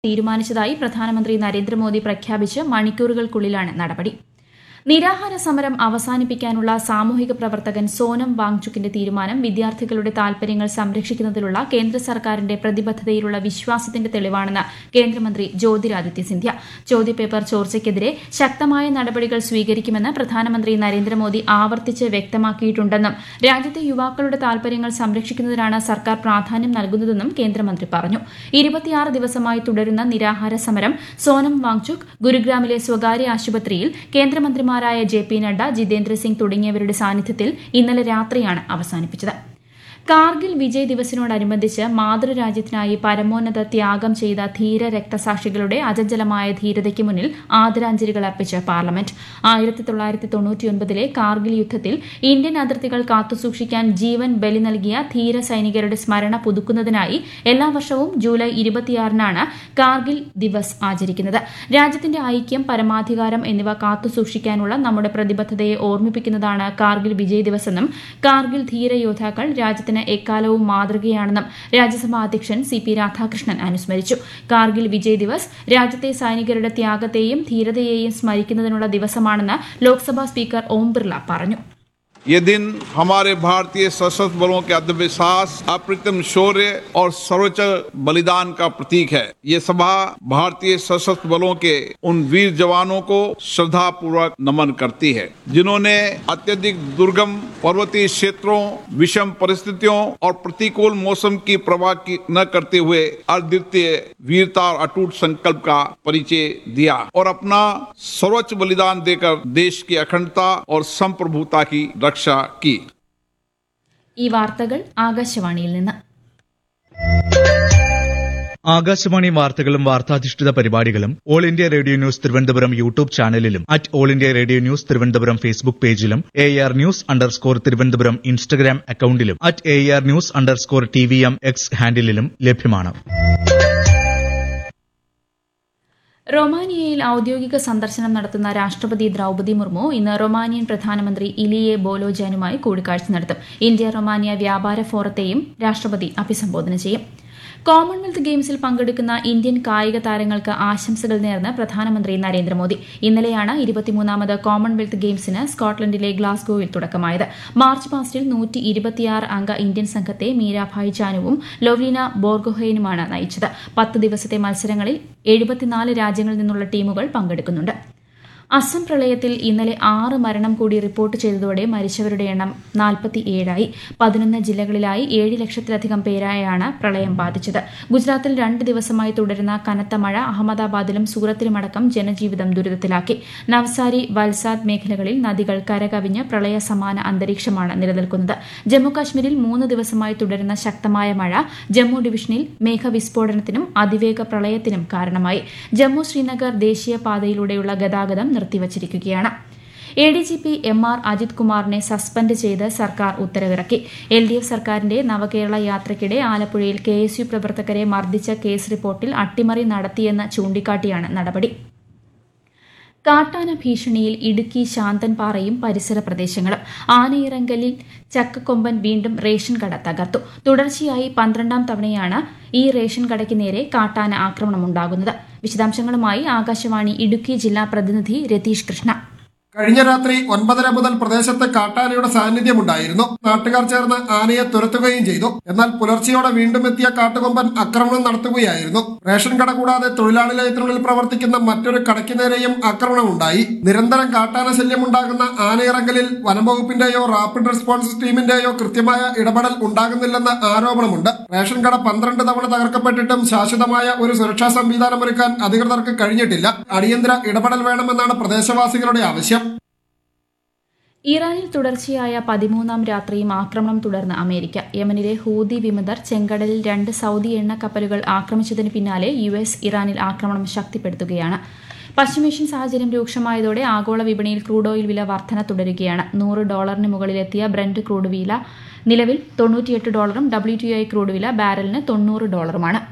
തീരുമാനിച്ചതായി പ്രധാനമന്ത്രി നരേന്ദ്രമോദി പ്രഖ്യാപിച്ച് മണിക്കൂറുകൾക്കുള്ളിലാണ് നടപടി. നിരാഹാര സമരം അവസാനിപ്പിക്കാനുള്ള സാമൂഹിക പ്രവർത്തകൻ സോനം വാങ്ചുക്കിന്റെ തീരുമാനം വിദ്യാർത്ഥികളുടെ താൽപര്യങ്ങൾ സംരക്ഷിക്കുന്നതിലുള്ള കേന്ദ്ര സർക്കാരിന്റെ പ്രതിബദ്ധതയിലുള്ള വിശ്വാസത്തിന്റെ തെളിവാണെന്ന് കേന്ദ്രമന്ത്രി ജ്യോതിരാദിത്യ സിന്ധ്യ. ചോദ്യപേപ്പർ ചോർച്ചയ്ക്കെതിരെ ശക്തമായ നടപടികൾ സ്വീകരിക്കുമെന്ന് പ്രധാനമന്ത്രി നരേന്ദ്രമോദി ആവർത്തിച്ച് വ്യക്തമാക്കിയിട്ടുണ്ടെന്നും രാജ്യത്തെ യുവാക്കളുടെ താൽപര്യങ്ങൾ സംരക്ഷിക്കുന്നതിനാണ് സർക്കാർ പ്രാധാന്യം നൽകുന്നതെന്നും കേന്ദ്രമന്ത്രി പറഞ്ഞു. 26 ദിവസമായി തുടരുന്ന നിരാഹാര സമരം സോനം വാങ്ചുക് ഗുരുഗ്രാമിലെ സ്വകാര്യ ആശുപത്രിയിൽ കേന്ദ്രമന്ത്രി ജെ.പി. നഡ്ഡ, ജിതേന്ദ്ര സിംഗ് തുടങ്ങിയവരുടെ സാന്നിധ്യത്തിൽ ഇന്നലെ രാത്രിയാണ് അവസാനിപ്പിച്ചത്. കാർഗിൽ വിജയ് ദിവസിനോടനുബന്ധിച്ച് മാതൃരാജ്യത്തിനായി പരമോന്നത ത്യാഗം ചെയ്ത ധീര രക്തസാക്ഷികളുടെ അചഞ്ചലമായ ധീരതയ്ക്ക് മുന്നിൽ ആദരാഞ്ജലികൾ അർപ്പിച്ച് പാർലമെന്റ്. 1999 കാർഗിൽ യുദ്ധത്തിൽ ഇന്ത്യൻ അതിർത്തികൾ കാത്തുസൂക്ഷിക്കാൻ ജീവൻ ബലി നൽകിയ ധീര സൈനികരുടെ സ്മരണ പുതുക്കുന്നതിനായി എല്ലാ വർഷവും ജൂലൈ 26-നാണ് കാർഗിൽ ദിവസ് ആചരിക്കുന്നത്. രാജ്യത്തിന്റെ ഐക്യം, പരമാധികാരം എന്നിവ കാത്തുസൂക്ഷിക്കാനുള്ള നമ്മുടെ പ്രതിബദ്ധതയെ ഓർമ്മിപ്പിക്കുന്നതാണ് കാർഗിൽ വിജയ് ദിവസ് എന്നും കാർഗിൽ ധീരയോദ്ധാക്കൾ രാജ്യത്തിന് എക്കാലവും മാതൃകയാണെന്നും രാജ്യസഭാ അധ്യക്ഷൻ സി.പി. രാധാകൃഷ്ണൻ അനുസ്മരിച്ചു. കാർഗിൽ വിജയ് ദിവസ് രാജ്യത്തെ സൈനികരുടെ ത്യാഗത്തെയും ധീരതയെയും സ്മരിക്കുന്നതിനുള്ള ദിവസമാണെന്ന് ലോക്സഭാ സ്പീക്കർ ഓം ബിർള പറഞ്ഞു. ये दिन हमारे भारतीय सशस्त्र बलों के आत्मविश्वास, अप्रतिम शौर्य और सर्वोच्च बलिदान का प्रतीक है. ये सभा भारतीय सशस्त्र बलों के उन वीर जवानों को श्रद्धा पूर्वक नमन करती है जिन्होंने अत्यधिक दुर्गम पर्वतीय क्षेत्रों, विषम परिस्थितियों और प्रतिकूल मौसम की परवाह न करते हुए अद्वितीय वीरता और अटूट संकल्प का परिचय दिया और अपना सर्वोच्च बलिदान देकर देश की अखंडता और संप्रभुता की रक्षा की. ഈ വാർത്തകൾ ആകാശവാണിയിൽ നിന്ന്. ആകാശവാണി വാർത്തകളും വാർത്താധിഷ്ഠിത പരിപാടികളും all India radio news Thiruvananthapuram YouTube ചാനലിലും all India radio news Thiruvananthapuram Facebook പേജിലും AR ന്യൂസ് _തിരുവനന്തപുരം ഇൻസ്റ്റഗ്രാം അക്കൌണ്ടിലും AR ന്യൂസ് _TVM X ഹാൻഡിലും ലഭ്യമാണ്. റൊമാനിയയിൽ ഔദ്യോഗിക സന്ദർശനം നടത്തുന്ന രാഷ്ട്രപതി ദ്രൌപദി മുർമു ഇന്ന് റൊമാനിയൻ പ്രധാനമന്ത്രി ഇലിയെ ബോലോജാനുമായി കൂടിക്കാഴ്ച നടത്തും. ഇന്ത്യ റൊമാനിയ വ്യാപാര ഫോറത്തെയും രാഷ്ട്രപതി അഭിസംബോധന ചെയ്യും. കോമൺവെൽത്ത് ഗെയിംസിൽ പങ്കെടുക്കുന്ന ഇന്ത്യൻ കായിക താരങ്ങൾക്ക് ആശംസകൾ നേർന്ന് പ്രധാനമന്ത്രി നരേന്ദ്രമോദി. ഇന്നലെയാണ് 23ാമത് കോമൺവെൽത്ത് ഗെയിംസിന് സ്കോട്ട്ലൻഡിലെ ഗ്ലാസ്ഗോയിൽ തുടക്കമായത്. മാർച്ച് പാസ്റ്റിൽ 126 അംഗ ഇന്ത്യൻ സംഘത്തെ മീരാഭായ് ചാനുവും ലൊവ്ലിന ബോർഗോഹെയ്നുമാണ് നയിച്ചത്. 10 ദിവസത്തെ മത്സരങ്ങളിൽ 74 രാജ്യങ്ങളിൽ നിന്നുള്ള ടീമുകൾ പങ്കെടുക്കുന്നുണ്ട്. അസം പ്രളയത്തിൽ ഇന്നലെ 6 മരണം കൂടി റിപ്പോർട്ട് ചെയ്തതോടെ മരിച്ചവരുടെ എണ്ണം 47ആയി. 11 ജില്ലകളിലായി 7 ലക്ഷത്തിലധികം പേരെയാണ് പ്രളയം ബാധിച്ചത്. ഗുജറാത്തിൽ 2 ദിവസമായി തുടരുന്ന കനത്ത മഴ അഹമ്മദാബാദിലും സൂറത്തിലുമടക്കം ജനജീവിതം ദുരിതത്തിലാക്കി. നവ്സാരി, വൽസാദ് മേഖലകളിൽ നദികൾ കരകവിഞ്ഞ് പ്രളയ സമാന അന്തരീക്ഷമാണ് നിലനിൽക്കുന്നത്. ജമ്മുകാശ്മീരിൽ 3 ദിവസമായി തുടരുന്ന ശക്തമായ മഴ ജമ്മു ഡിവിഷനിൽ മേഘവിസ്ഫോടനത്തിനും അതിവേഗ പ്രളയത്തിനും കാരണമായി. ജമ്മു ശ്രീനഗർ ദേശീയപാതയിലൂടെയുള്ള ഗതാഗതം നിർത്തിവച്ചിരിക്കുകയാണ്. ADGP MR അജിത് കുമാറിനെ സസ്പെൻഡ് ചെയ്ത് സർക്കാർ ഉത്തരവിറക്കി. LDF സർക്കാരിന്റെ നവകേരള യാത്രയ്ക്കിടെ ആലപ്പുഴയിൽ KSU പ്രവർത്തകരെ മർദ്ദിച്ച കേസ് റിപ്പോർട്ടിൽ അട്ടിമറി നടത്തിയെന്ന് ചൂണ്ടിക്കാട്ടിയാണ് നടപടി. കാട്ടാന ഭീഷണിയിൽ ഇടുക്കി ശാന്തൻപാറയും പരിസര പ്രദേശങ്ങളും. ആനയിറങ്കലിൽ ചക്കക്കൊമ്പൻ വീണ്ടും റേഷൻ കട തകർത്തു. തുടർച്ചയായി 12ാം തവണയാണ് ഈ റേഷൻ കടയ്ക്ക് നേരെ കാട്ടാന ആക്രമണമുണ്ടാകുന്നത്. വിശദാംശങ്ങളുമായി ആകാശവാണി ഇടുക്കി ജില്ലാ പ്രതിനിധി രതീഷ് കൃഷ്ണ. കഴിഞ്ഞ രാത്രി 9:30 മുതൽ പ്രദേശത്ത് കാട്ടാനയുടെ സാന്നിധ്യമുണ്ടായിരുന്നു. നാട്ടുകാർ ചേർന്ന് ആനയെ തുരത്തുകയും ചെയ്തു. എന്നാൽ പുലർച്ചെയോടെ വീണ്ടും എത്തിയ കാട്ടുകൊമ്പൻ ആക്രമണം നടത്തുകയായിരുന്നു. റേഷൻ കട കൂടാതെ തൊഴിലാളി ലയത്തിനുള്ളിൽ പ്രവർത്തിക്കുന്ന മറ്റൊരു കടയ്ക്ക് നേരെയും ആക്രമണമുണ്ടായി. നിരന്തരം കാട്ടാന ശല്യമുണ്ടാകുന്ന ആനയിറങ്കലിൽ വനംവകുപ്പിന്റെയോ റാപ്പിഡ് റെസ്പോൺസ് ടീമിന്റെയോ കൃത്യമായ ഇടപെടൽ ഉണ്ടാകുന്നില്ലെന്ന് ആരോപണമുണ്ട്. റേഷൻ കട 12 തവണ തകർക്കപ്പെട്ടിട്ടും ശാശ്വതമായ ഒരു സുരക്ഷാ സംവിധാനമൊരുക്കാൻ അധികൃതർക്ക് കഴിഞ്ഞിട്ടില്ല. അടിയന്തര ഇടപെടൽ വേണമെന്നാണ് പ്രദേശവാസികളുടെ ആവശ്യം. ഇറാനിൽ തുടർച്ചയായ 13ാം രാത്രിയും ആക്രമണം തുടർന്ന് അമേരിക്ക. യമനിലെ ഹൂതി വിമതർ ചെങ്കടലിൽ 2 സൌദി എണ്ണ കപ്പലുകൾ ആക്രമിച്ചതിന് പിന്നാലെ US ഇറാനിൽ ആക്രമണം ശക്തിപ്പെടുത്തുകയാണ്. പശ്ചിമേഷ്യൻ സാഹചര്യം രൂക്ഷമായതോടെ ആഗോള വിപണിയിൽ ക്രൂഡ് ഓയിൽ വില വർധന തുടരുകയാണ്. $100 മുകളിലെത്തിയ ബ്രന്റ് ക്രൂഡ് വില നിലവിൽ $98, WTI ക്രൂഡ് വില ബാരലിന് $90.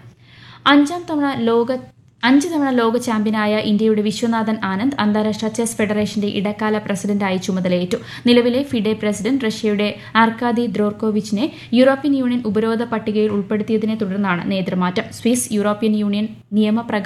5 തവണ ലോക ചാമ്പ്യനായ ഇന്ത്യയുടെ വിശ്വനാഥൻ ആനന്ദ് അന്താരാഷ്ട്ര ചെസ് ഫെഡറേഷന്റെ ഇടക്കാല പ്രസിഡന്റായി ചുമതലയേറ്റു. നിലവിലെ ഫിഡെ പ്രസിഡന്റ് റഷ്യയുടെ ആർക്കാദി ദ്രോർക്കോവിച്ചിനെ യൂറോപ്യൻ യൂണിയൻ ഉപരോധ പട്ടികയിൽ ഉൾപ്പെടുത്തിയതിനെ തുടർന്നാണ് നേതൃമാറ്റം. സ്വിസ് യൂറോപ്യൻ യൂണിയൻ നിയമപ്രകാരം